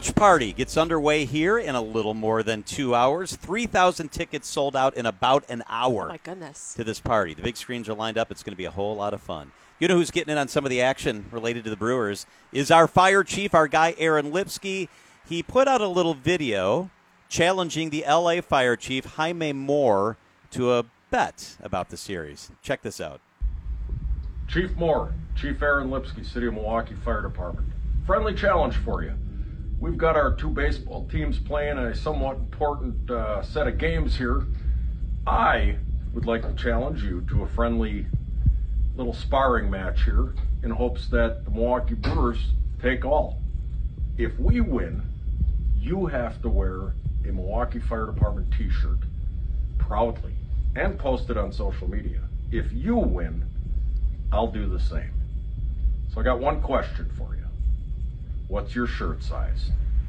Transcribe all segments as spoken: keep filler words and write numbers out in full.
Launch party gets underway here in a little more than two hours. three thousand tickets sold out in about an hour. Oh, my goodness. To this party. The big screens are lined up. It's going to be a whole lot of fun. You know who's getting in on some of the action related to the Brewers is our fire chief, our guy Aaron Lipsky. He put out a little video challenging the L A fire chief, Jaime Moore, to a bet about the series. Check this out. Chief Moore, Chief Aaron Lipsky, City of Milwaukee Fire Department. Friendly challenge for you. We've got our two baseball teams playing a somewhat important uh, set of games here. I would like to challenge you to a friendly little sparring match here in hopes that the Milwaukee Brewers take all. If we win, you have to wear a Milwaukee Fire Department t-shirt proudly and post it on social media. If you win, I'll do the same. So I got one question for you. What's your shirt size?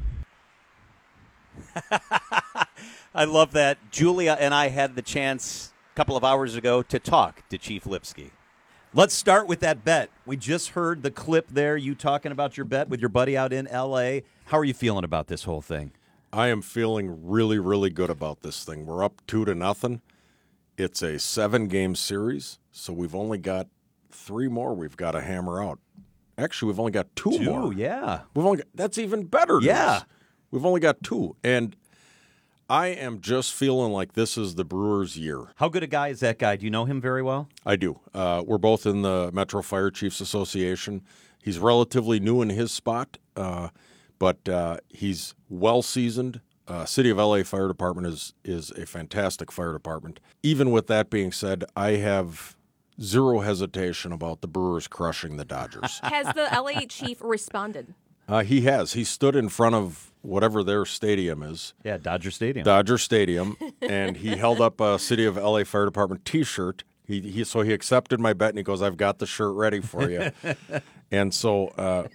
I love that. Julia and I had the chance a couple of hours ago to talk to Chief Lipsky. Let's start with that bet. We just heard the clip there, you talking about your bet with your buddy out in L A. How are you feeling about this whole thing? I am feeling really, really good about this thing. We're up two to nothing. It's a seven-game series, so we've only got three more we've got to hammer out. Actually, we've only got two, two more. yeah. We've only got, that's even better news. Yeah. We've only got two. And I am just feeling like this is the Brewers' year. How good a guy is that guy? Do you know him very well? I do. Uh, we're both in the Metro Fire Chiefs Association. He's relatively new in his spot, uh, but uh, he's well-seasoned. Uh, City of L A Fire Department is is a fantastic fire department. Even with that being said, I have zero hesitation about the Brewers crushing the Dodgers. Has the L A chief responded? Uh, he has. He stood in front of whatever their stadium is. Yeah, Dodger Stadium. Dodger Stadium, and he held up a City of L A Fire Department T-shirt. He, he so he accepted my bet, and he goes, "I've got the shirt ready for you." And so uh,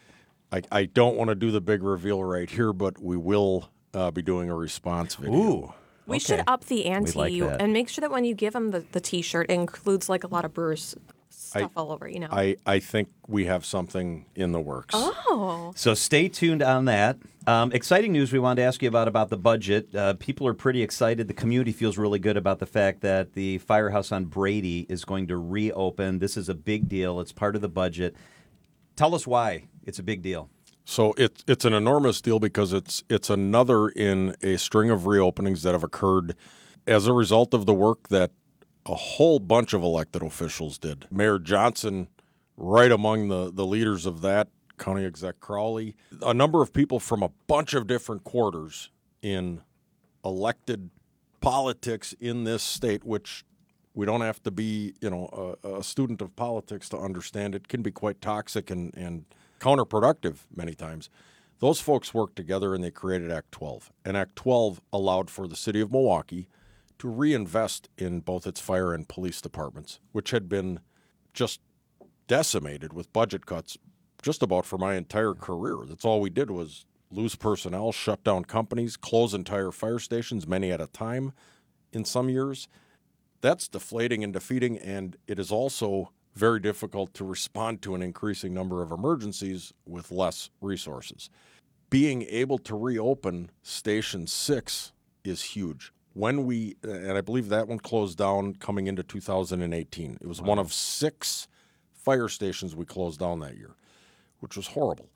I I don't want to do the big reveal right here, but we will uh, be doing a response video. Ooh. We Okay. should up the ante like that. and make sure that when you give him the, the T-shirt, it includes like a lot of Brewers stuff I- all over, you know. I, I think we have something in the works. oh. So stay tuned on that. Um, exciting news we wanted to ask you about about the budget. Uh, people are pretty excited. The community feels really good about the fact that the firehouse on Brady is going to reopen. This is a big deal. It's part of the budget. Tell us why it's a big deal. So it's it's an enormous deal because it's it's another in a string of reopenings that have occurred as a result of the work that a whole bunch of elected officials did. Mayor Johnson, right among the, the leaders of that, County Exec Crowley, a number of people from a bunch of different quarters in elected politics in this state, which we don't have to be, you know, a, a student of politics to understand. It can be quite toxic and, and counterproductive many times. Those folks worked together and they created Act twelve. And Act twelve allowed for the city of Milwaukee to reinvest in both its fire and police departments, which had been just decimated with budget cuts just about for my entire career. That's all we did was lose personnel, shut down companies, close entire fire stations, many at a time in some years. That's deflating and defeating, and it is also very difficult to respond to an increasing number of emergencies with less resources. Being able to reopen Station six is huge. When we, and I believe that one closed down coming into two thousand eighteen. It was wow. one of six fire stations we closed down that year, which was horrible.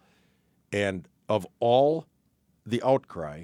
And of all the outcry,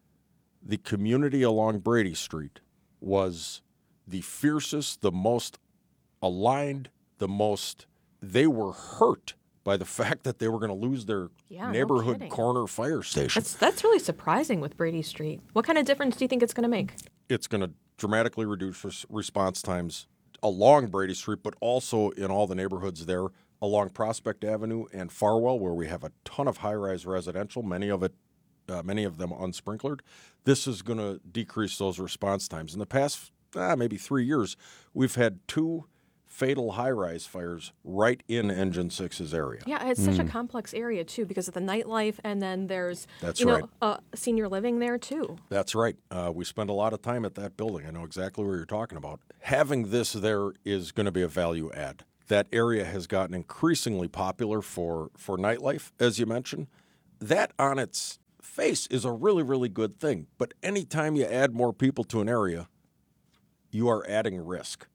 the community along Brady Street was the fiercest, the most aligned, the most, they were hurt by the fact that they were going to lose their Yeah, no neighborhood kidding. corner fire station. That's that's really surprising with Brady Street. What kind of difference do you think it's going to make? It's going to dramatically reduce res- response times along Brady Street, but also in all the neighborhoods there along Prospect Avenue and Farwell, where we have a ton of high-rise residential, many of it, uh, many of them unsprinkled. This is going to decrease those response times. In the past, ah, maybe three years, we've had two fatal high-rise fires right in Engine six's area. Yeah, it's such a complex area, too, because of the nightlife, and then there's, That's you know, right. uh, senior living there, too. That's right. Uh, we spend a lot of time at that building. I know exactly what you're talking about. Having this there is going to be a value add. That area has gotten increasingly popular for, for nightlife, as you mentioned. That on its face is a really, really good thing. But anytime you add more people to an area, you are adding risk.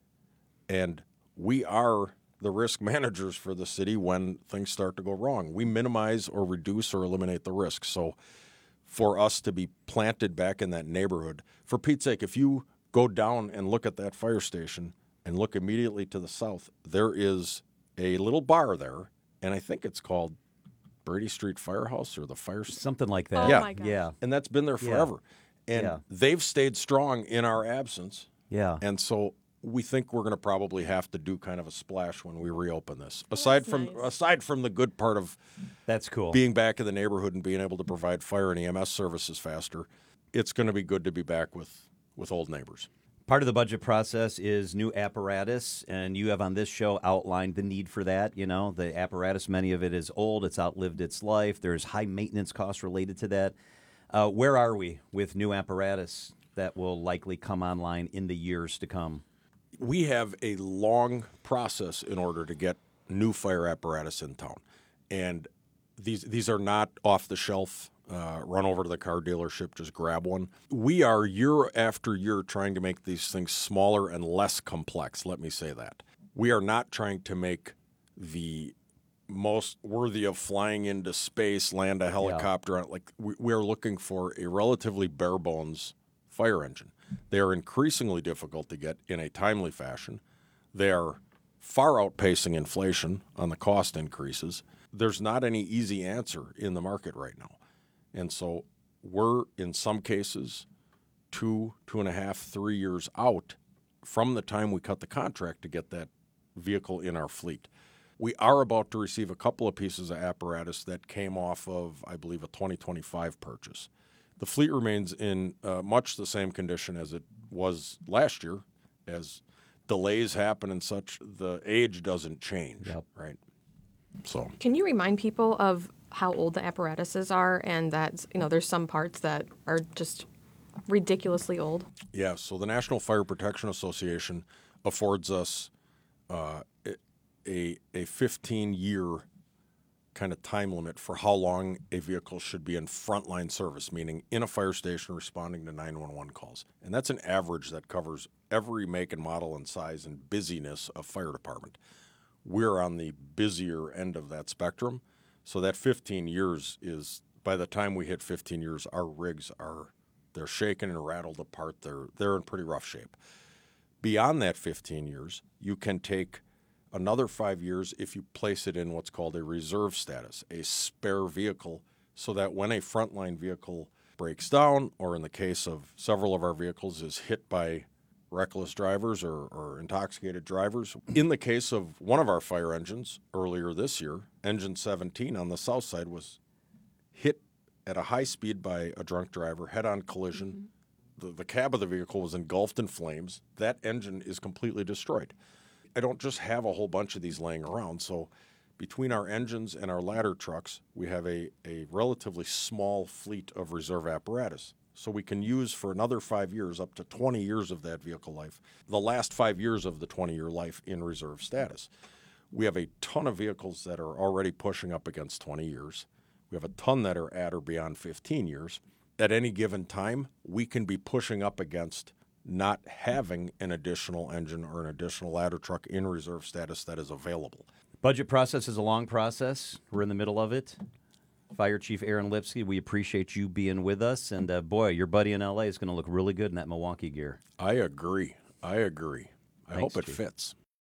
And we are the risk managers for the city when things start to go wrong. We minimize or reduce or eliminate the risk. So for us to be planted back in that neighborhood, for Pete's sake, if you go down and look at that fire station and look immediately to the south, there is a little bar there, and I think it's called Brady Street Firehouse or the Fire Station. Something like that. Oh Yeah. my gosh. Yeah. And that's been there forever. And Yeah. they've stayed strong in our absence. Yeah. And so we think we're going to probably have to do kind of a splash when we reopen this. Aside from nice. aside from the good part of That's cool. being back in the neighborhood and being able to provide fire and E M S services faster, it's going to be good to be back with, with old neighbors. Part of the budget process is new apparatus, and you have on this show outlined the need for that. You know, the apparatus, many of it is old, it's outlived its life. There's high maintenance costs related to that. Uh, where are we with new apparatus that will likely come online in the years to come? We have a long process in order to get new fire apparatus in town. And these these are not off the shelf, uh, run over to the car dealership, just grab one. We are year after year trying to make these things smaller and less complex, let me say that. We are not trying to make the most worthy of flying into space, land a helicopter. Yeah. Like we, we are looking for a relatively bare bones fire engine. They are increasingly difficult to get in a timely fashion. They are far outpacing inflation on the cost increases. There's not any easy answer in the market right now. And so we're, in some cases, two, two and a half, three years out from the time we cut the contract to get that vehicle in our fleet. We are about to receive a couple of pieces of apparatus that came off of, I believe, a twenty twenty-five purchase. The fleet remains in uh, much the same condition as it was last year. As delays happen and such, the age doesn't change, Yep. right? So Can you remind people of how old the apparatuses are, and that, you know, there's some parts that are just ridiculously old? yeah, so the National Fire Protection Association affords us uh, a a fifteen-year kind of time limit for how long a vehicle should be in frontline service, meaning in a fire station responding to nine one one calls. And that's an average that covers every make and model and size and busyness of fire department. We're on the busier end of that spectrum. So that fifteen years is, by the time we hit fifteen years, our rigs are, they're shaken and rattled apart. They're, they're in pretty rough shape. Beyond that fifteen years, you can take another five years if you place it in what's called a reserve status, a spare vehicle, so that when a frontline vehicle breaks down, or in the case of several of our vehicles, is hit by reckless drivers or, or intoxicated drivers. In the case of one of our fire engines earlier this year, engine seventeen on the south side was hit at a high speed by a drunk driver, head-on collision. Mm-hmm. The, the cab of the vehicle was engulfed in flames. That engine is completely destroyed. I don't just have a whole bunch of these laying around. So between our engines and our ladder trucks, we have a, a relatively small fleet of reserve apparatus. So we can use for another five years, up to twenty years of that vehicle life, the last five years of the twenty-year life in reserve status. We have a ton of vehicles that are already pushing up against twenty years. We have a ton that are at or beyond fifteen years. At any given time, we can be pushing up against not having an additional engine or an additional ladder truck in reserve status that is available. Budget process is a long process. We're in the middle of it. Fire Chief Aaron Lipsky, we appreciate you being with us. And, uh, boy, your buddy in L A is going to look really good in that Milwaukee gear. I agree. I agree. I Thanks, hope it Chief. fits.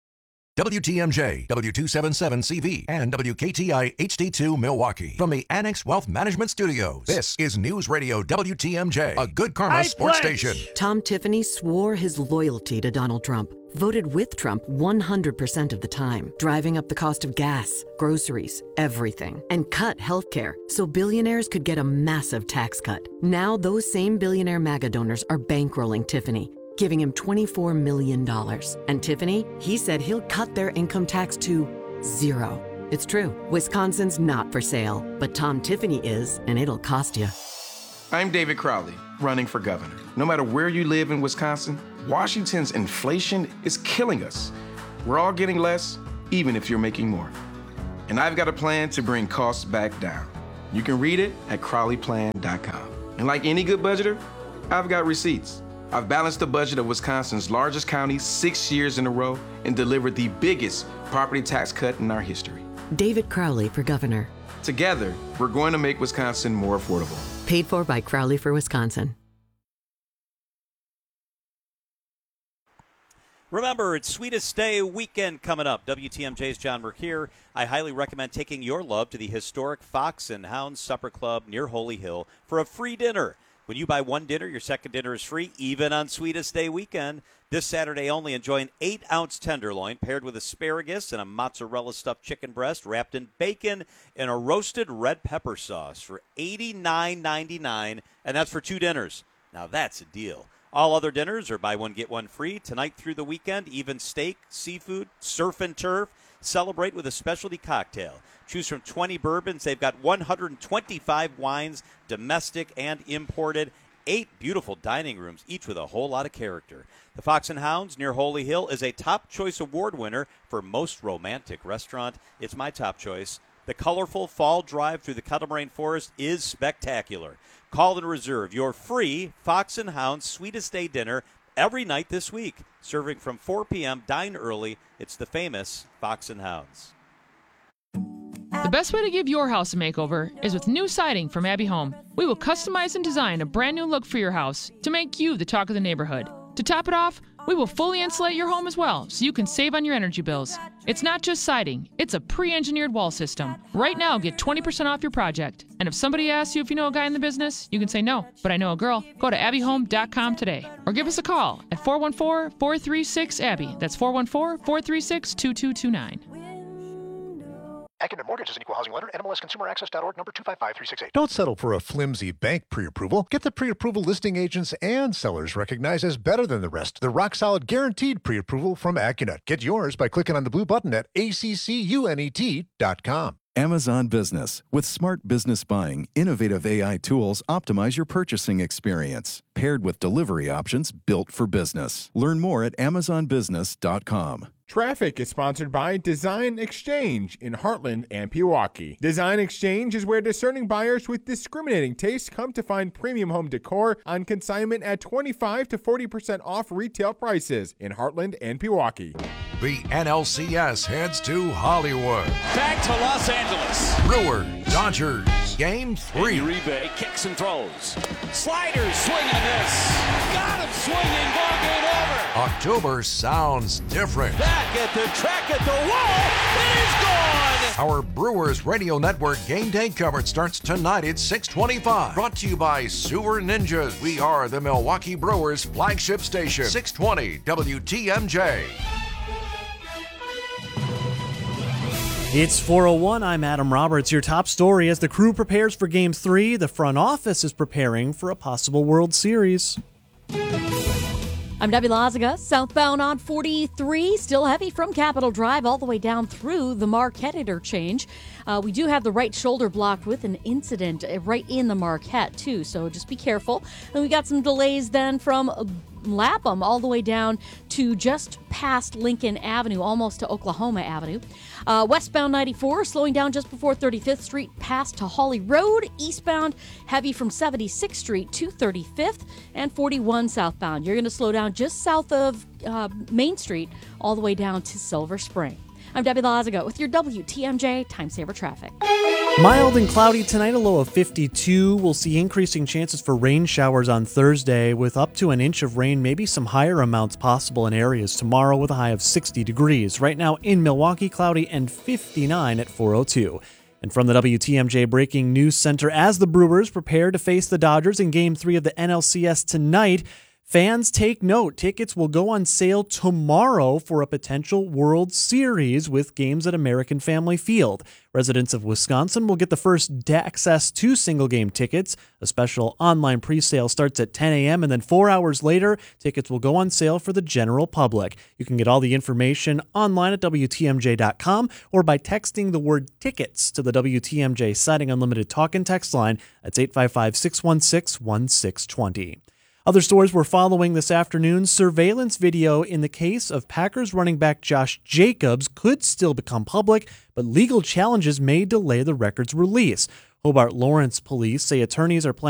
W T M J, W two seventy-seven C V, and W K T I H D two Milwaukee. From the Annex Wealth Management Studios, this is News Radio W T M J, a good karma sports station. Tom Tiffany swore his loyalty to Donald Trump, voted with Trump one hundred percent of the time, driving up the cost of gas, groceries, everything, and cut healthcare so billionaires could get a massive tax cut. Now those same billionaire MAGA donors are bankrolling Tiffany, giving him twenty-four million dollars. And Tiffany, he said he'll cut their income tax to zero. It's true. Wisconsin's not for sale, but Tom Tiffany is, and it'll cost you. I'm David Crowley, running for governor. No matter where you live in Wisconsin, Washington's inflation is killing us. We're all getting less, even if you're making more. And I've got a plan to bring costs back down. You can read it at crowley plan dot com. And like any good budgeter, I've got receipts. I've balanced the budget of Wisconsin's largest county six years in a row and delivered the biggest property tax cut in our history. David Crowley for governor. Together, we're going to make Wisconsin more affordable. Paid for by Crowley for Wisconsin. Remember, it's Sweetest Day weekend coming up. W T M J's John Merck here. I highly recommend taking your love to the historic Fox and Hound Supper Club near Holy Hill for a free dinner. When you buy one dinner, your second dinner is free, even on Sweetest Day weekend. This Saturday only, enjoy an eight-ounce tenderloin paired with asparagus and a mozzarella-stuffed chicken breast wrapped in bacon and a roasted red pepper sauce for eighty-nine ninety-nine, and that's for two dinners. Now that's a deal. All other dinners are buy one, get one free. Tonight through the weekend, even steak, seafood, surf and turf. Celebrate with a specialty cocktail. Choose from twenty bourbons. They've got one hundred twenty-five wines, domestic and imported. Eight beautiful dining rooms, each with a whole lot of character. The Fox and Hounds near Holy Hill is a Top Choice Award winner for most romantic restaurant. It's my top choice. The colorful fall drive through the Cuddle Forest is spectacular. Call and reserve your free Fox and Hounds Sweetest Day dinner every night this week. Serving from four p.m. Dine early. It's the famous Fox and Hounds. The best way to give your house a makeover is with new siding from Abbey Home. We will customize and design a brand new look for your house to make you the talk of the neighborhood. To top it off, we will fully insulate your home as well so you can save on your energy bills. It's not just siding, it's a pre-engineered wall system. Right now, get twenty percent off your project. And if somebody asks you if you know a guy in the business, you can say no, but I know a girl. Go to abbey home dot com today or give us a call at four one four, four three six, A B B Y. That's four one four, four three six, two two two nine. Accunet Mortgage is an equal housing lender. N M L S Consumer Access dot org, number two five five three six eight. Don't settle for a flimsy bank pre-approval. Get the pre-approval listing agents and sellers recognized as better than the rest. The rock-solid guaranteed pre-approval from Accunet. Get yours by clicking on the blue button at A C C U N E T dot com. Amazon Business. With smart business buying, innovative A I tools optimize your purchasing experience, paired with delivery options built for business. Learn more at amazon business dot com. Traffic is sponsored by Design Exchange in Heartland and Pewaukee. Design Exchange is where discerning buyers with discriminating tastes come to find premium home decor on consignment at twenty-five to forty percent off retail prices in Heartland and Pewaukee. The N L C S heads to Hollywood. Back to Los Angeles. Brewers, Dodgers, game three. And Uribe kicks and throws. Sliders, swing and miss. Got him swinging, ball game over. October sounds different. Back at the track at the wall, it is gone. Our Brewers Radio Network game day coverage starts tonight at six twenty-five. Brought to you by Sewer Ninjas. We are the Milwaukee Brewers flagship station. six twenty W T M J. It's four oh one. I'm Adam Roberts. Your top story as the crew prepares for Game three, the front office is preparing for a possible World Series. I'm Debbie Lazaga. Southbound on forty-three, still heavy from Capitol Drive all the way down through the Marquette interchange. Uh, we do have the right shoulder blocked with an incident right in the Marquette, too, so just be careful. And we got some delays then from Lapham all the way down to just past Lincoln Avenue, almost to Oklahoma Avenue. Uh, westbound ninety-four, slowing down just before thirty-fifth Street, past to Hawley Road. Eastbound, heavy from seventy-sixth Street to thirty-fifth, and forty-one southbound. You're going to slow down just south of uh, Main Street, all the way down to Silver Spring. I'm Debbie Lazaga with your W T M J Time Saver Traffic. Mild and cloudy tonight, a low of fifty-two. We'll see increasing chances for rain showers on Thursday with up to an inch of rain, maybe some higher amounts possible in areas tomorrow with a high of sixty degrees. Right now in Milwaukee, cloudy and fifty-nine at four oh two. And from the W T M J Breaking News Center, as the Brewers prepare to face the Dodgers in Game three of the N L C S tonight, fans take note. Tickets will go on sale tomorrow for a potential World Series with games at American Family Field. Residents of Wisconsin will get the first access to single-game tickets. A special online pre-sale starts at ten a.m. and then four hours later, tickets will go on sale for the general public. You can get all the information online at W T M J dot com or by texting the word tickets to the W T M J Siding Unlimited talk and text line. That's eight five five, six one six, one six two zero. Other stories we're following this afternoon, surveillance video in the case of Packers running back Josh Jacobs could still become public, but legal challenges may delay the record's release. Hobart Lawrence police say attorneys are planning